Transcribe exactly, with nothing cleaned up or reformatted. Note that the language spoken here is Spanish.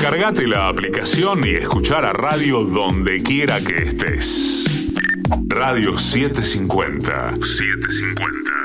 Descargate la aplicación y escuchar a radio donde quiera que estés. Radio setecientos cincuenta. setecientos cincuenta.